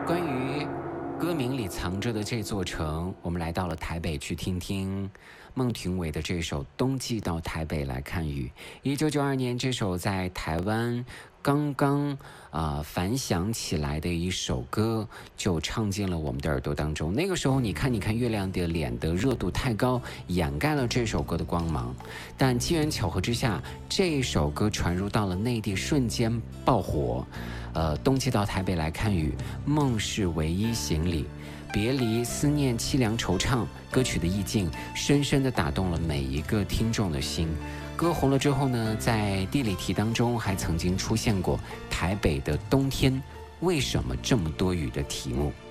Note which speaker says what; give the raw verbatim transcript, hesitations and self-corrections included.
Speaker 1: 关于歌名里藏着的这座城，我们来到了台北去听听孟庭苇的这首《冬季到台北来看雨》。一九九二年，这首在台湾刚刚啊、呃、反响起来的一首歌，就唱进了我们的耳朵当中。那个时候，你看，你看月亮的脸的热度太高，掩盖了这首歌的光芒。但机缘巧合之下，这首歌传入到了内地，瞬间爆火。呃，冬季到台北来看雨，梦是唯一行李，别离、思念、凄凉、惆怅，歌曲的意境深深地打动了每一个听众的心。歌红了之后呢，在地理题当中还曾经出现过台北的冬天为什么这么多雨的题目。